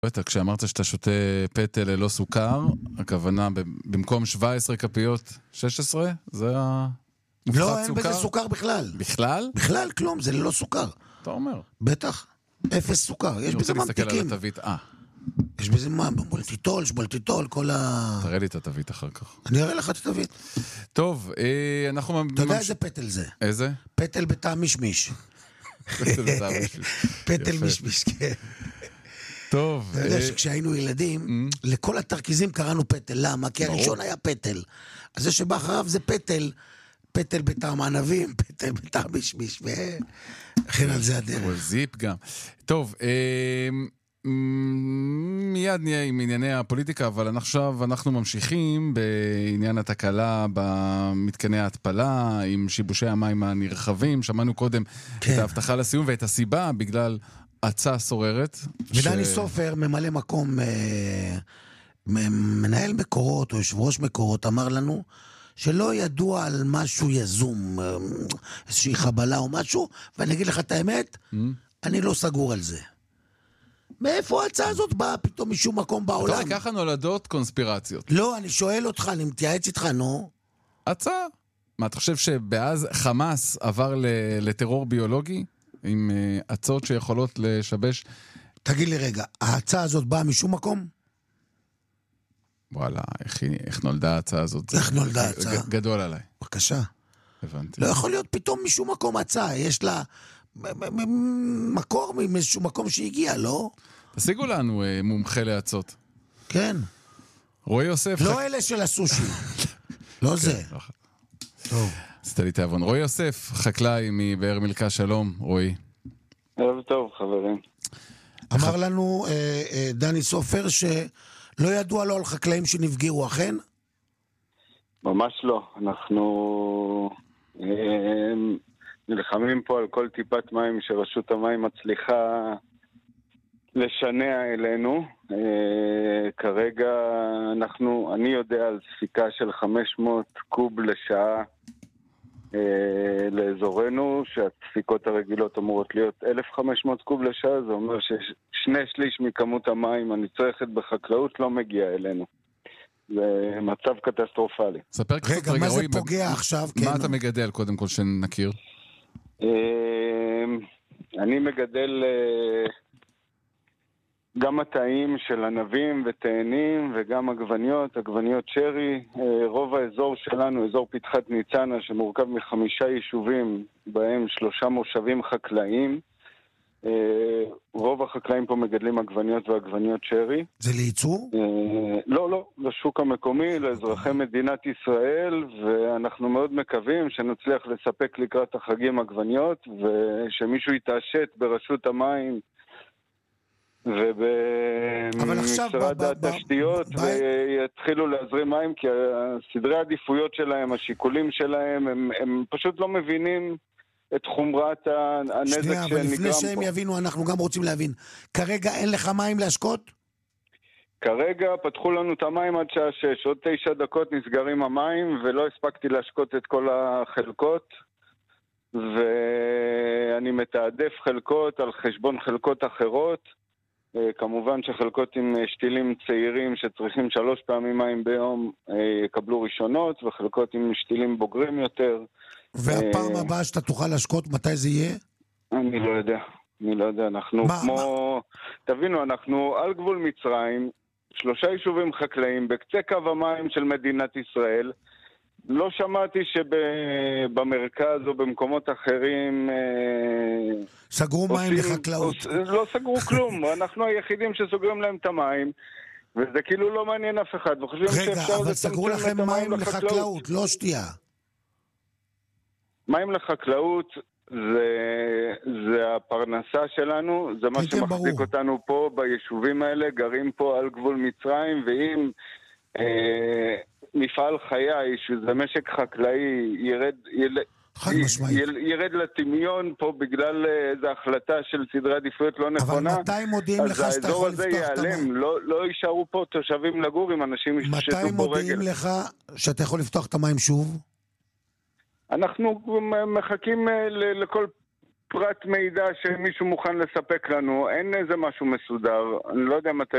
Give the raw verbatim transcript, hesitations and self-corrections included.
בטח, כשאמרת שאתה שותה פטל ללא סוכר, הכוונה במקום שבע עשרה כפיות, שש עשרה? זה המופחת סוכר? לא, אין בזה סוכר בכלל. בכלל? בכלל כלום, זה ללא סוכר. אתה אומר. בטח, אפס סוכר. יש בזה ממתיקים. אני רוצה להסתכל על התווית, אה. יש בזה מה, בולטיטול, שבולטיטול, כל ה... תראה לי את התווית אחר כך. אני אראה לך את התווית. טוב, אנחנו... אתה יודע איזה פטל זה? איזה? פטל בטעם מישמיש. פטל בטעם מישמיש. פטל מישמיש, כן. טוב. אתה יודע שכשהיינו ילדים, לכל התרכיזים קראנו פטל. למה? כי הראשון היה פטל. אז זה שבא אחריו זה פטל. פטל בטעם ענבים, פטל בטעם מישמיש, וכן על זה הדרך. הוא זיפ גם. טוב, מיד נהיה עם ענייני הפוליטיקה, אבל עכשיו אנחנו ממשיכים בעניין התקלה במתקני ההתפלה, עם שיבושי המים הנרחבים. שמענו קודם את ההבטחה לסיום ואת הסיבה בגלל עצה סוררת. ודני סופר, ממלא מקום, מנהל מקורות או יושב ראש מקורות, אמר לנו שלא ידוע על משהו יזום, איזושהי חבלה או משהו, ואני אגיד לך את האמת, אני לא סגור על זה. מאיפה ההצעה הזאת באה פתאום משום מקום בעולם? אתה ככה נולדות קונספירציות. לא, אני שואל אותך, אני מתייעץ איתך, נו. הצעה. מה, אתה חושב שבאז חמאס עבר לטרור ביולוגי? עם הצעות שיכולות לשבש? תגיד לי רגע, ההצעה הזאת באה משום מקום? וואלה, איך, איך נולדה ההצעה הזאת? איך נולדה ההצעה? גדול עליי. בבקשה. הבנתי. לא יכול להיות פתאום משום מקום הצעה, יש לה מקור מאיזשהו מקום שהגיע, לא? תשיגו לנו מומחה להצעות. כן. רועי יוסף... לא אלה של הסושי. לא זה. טוב. עשית לי תיאבון. רועי יוסף, חקלאי מבאר מילכה, שלום, רועי. ערב טוב, חברים. אמר לנו דני סופר שלא ידוע לו על חקלאים שנפגעו, אכן? ממש לא. אנחנו נלחמים פה על כל טיפת מים שרשות המים מצליחה לשנע אלינו. כרגע אנחנו, אני יודע על ספיקה של חמש מאות קוב לשעה לאזורנו, שהדפיקות הרגילות אמורות להיות אלף וחמש מאות קוב לשעה, זה אומר ששני שליש מכמות המים הנצרכת בחקלאות לא מגיע אלינו. זה מצב קטסטרופלי. ספר קצת רגע, מה זה פוגע עכשיו? מה אתה מגדל קודם כל שנכיר? אני מגדל גם מטעים של ענבים ותאנים וגם עגבניות, עגבניות שרי. רוב האזור שלנו, אזור פתחת ניצנה, שמורכב מחמישה יישובים, בהם שלושה מושבים חקלאיים. רוב החקלאים פה מגדלים עגבניות ועגבניות שרי. זה לייצור? לא, לא, לשוק המקומי, לאזרחי מדינת ישראל, ואנחנו מאוד מקווים שנצליח לספק לקראת החגים עגבניות, ושמישהו יתעשת ברשות המים ובמשרד התשתיות ויתחילו להזרים מים, כי הסדרי העדיפויות שלהם, השיקולים שלהם, הם, הם פשוט לא מבינים את חומרת הנזק שנגרם פה. שנייה, אבל לפני שהם יבינו, אנחנו גם רוצים להבין. כרגע אין לך מים להשקות? כרגע פתחו לנו את המים עד שעה שש, עוד תשע דקות נסגרים המים, ולא הספקתי להשקות את כל החלקות, ואני מתעדף חלקות על חשבון חלקות אחרות. כמובן שחלקות עם שתילים צעירים שצריכים שלוש פעמים מים ביום יקבלו ראשונות, וחלקות עם שתילים בוגרים יותר. והפעם הבאה שאתה תוכל להשקות, מתי זה יהיה? אני לא יודע, אני לא יודע, אנחנו מה, כמו... מה? תבינו, אנחנו על גבול מצרים, שלושה יישובים חקלאיים, בקצה קו המים של מדינת ישראל. לא שמעתי שבמרכז או במקומות אחרים סגרו מים לחקלאות. לא סגרו כלום, אנחנו היחידים שסוגרים להם את המים, וזה כאילו לא מעניין אף אחד. רגע, אבל סגרו לכם מים לחקלאות, לא שתייה. מים לחקלאות זה, זה הפרנסה שלנו, זה מה שמחזיק אותנו פה ביישובים האלה, גרים פה על גבול מצרים, ואם אה, מפעל חיי, שזה משק חקלאי, ירד, ירד, ירד, ירד לטמיון פה בגלל איזו החלטה של סדרי עדיפויות לא נכונה, אבל מתי מודיעים לך שאתה יכול לפתוח את המים? לא, לא יישארו פה תושבים לגור עם אנשים ששטו בו רגל. מתי מודיעים לך שאתה יכול לפתוח את המים שוב? אנחנו מחכים לכל פרט מידע שמישהו מוכן לספק לנו, אין איזה משהו מסודר. אני לא יודע אם אתה